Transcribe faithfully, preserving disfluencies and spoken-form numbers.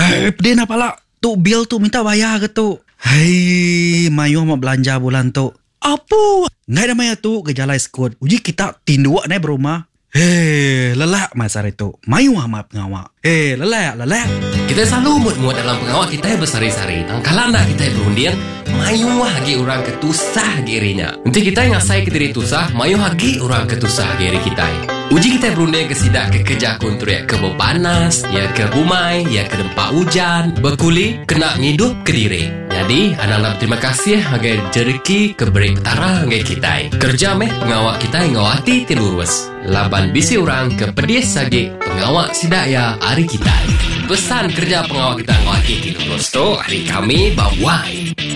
Hei, pedih nak pala. Tu bil tu minta bayar ke tu? Hei, mayu mau belanja bulan tu. Apa? Ngai dah maya tu ke jalai skut. Uji kita tindua naik berumah. Hei, lelak masa itu. Mayu amat pengawak. Hei, lelak, lelak. Kita selalu muat-muat dalam pengawak kita bersari-sari. Angkalan kita berundian, mayu hagi orang ketusah girinya. Nanti kita ngasai ke diri tusah, mayu hagi orang ketusah giri kita. Uji kita berunding ke sidak ke kerja kuntur ya ke panas, ya ke bumai, ya ke dempak hujan, berkuli, kena ngidup ke diri. Jadi, anak-anak terima kasih agar jeriki keberi petara agar kita. Kerja meh pengawak kita ngawati tilurus. Laban bisi orang ke pedis sagi pengawak sidaya hari kita. Pesan kerja pengawak kita ngawati tilurus tu hari kami bawai.